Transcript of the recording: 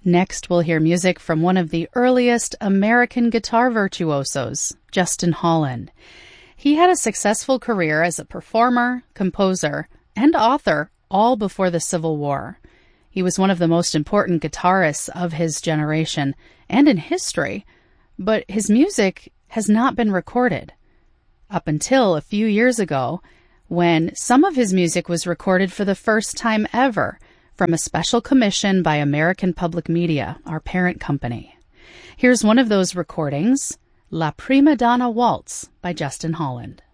Next, we'll hear music from one of the earliest American guitar virtuosos, Justin Holland. He had a successful career as a performer, composer, and author, all before the Civil War. He was one of the most important guitarists of his generation and in history, but his music has not been recorded. Up until a few years ago, when some of his music was recorded for the first time ever from a special commission by American Public Media, our parent company. Here's one of those recordings, La Prima Donna Waltz by Justin Holland.